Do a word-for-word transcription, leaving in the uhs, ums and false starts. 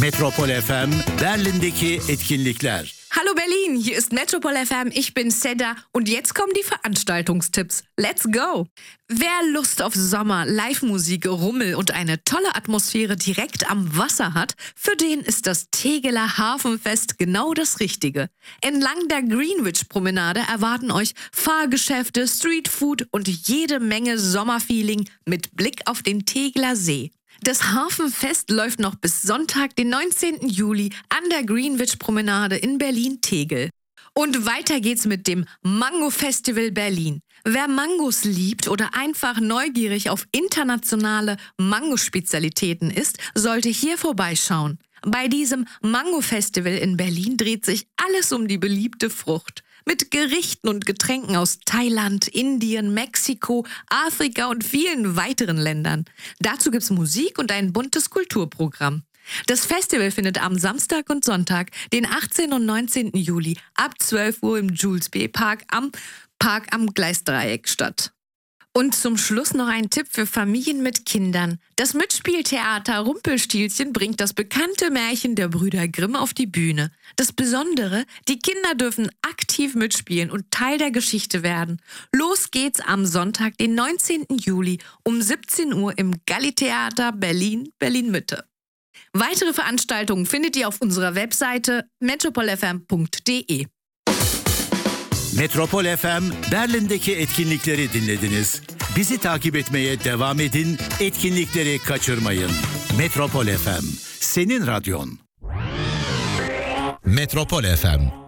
Metropol F M Berlin'deki etkinlikler. Hallo Berlin, hier ist Metropol F M, ich bin Seda und jetzt kommen die Veranstaltungstipps. Let's go! Wer Lust auf Sommer, Live-Musik, Rummel und eine tolle Atmosphäre direkt am Wasser hat, für den ist das Tegeler Hafenfest genau das Richtige. Entlang der Greenwich-Promenade erwarten euch Fahrgeschäfte, Streetfood und jede Menge Sommerfeeling mit Blick auf den Tegeler See. Das Hafenfest läuft noch bis Sonntag, den neunzehnten Juli, an der Greenwich-Promenade in Berlin-Tegel. Und weiter geht's mit dem Mango-Festival Berlin. Wer Mangos liebt oder einfach neugierig auf internationale Mango-Spezialitäten ist, sollte hier vorbeischauen. Bei diesem Mango-Festival in Berlin dreht sich alles um die beliebte Frucht. Mit Gerichten und Getränken aus Thailand, Indien, Mexiko, Afrika und vielen weiteren Ländern. Dazu gibt's Musik und ein buntes Kulturprogramm. Das Festival findet am Samstag und Sonntag, den achtzehnten und neunzehnten Juli, ab zwölf Uhr im Jules B. Park am Park am Gleisdreieck statt. Und zum Schluss noch ein Tipp für Familien mit Kindern. Das Mitspieltheater Rumpelstilzchen bringt das bekannte Märchen der Brüder Grimm auf die Bühne. Das Besondere, die Kinder dürfen aktiv mitspielen und Teil der Geschichte werden. Los geht's am Sonntag, den neunzehnten Juli um siebzehn Uhr im Galli-Theater Berlin, Berlin-Mitte. Weitere Veranstaltungen findet ihr auf unserer Webseite metropol f m punkt d e. Metropol F M Berlin'deki etkinlikleri dinlediniz. Bizi takip etmeye devam edin, etkinlikleri kaçırmayın. Metropol F M, senin radyon. Metropol F M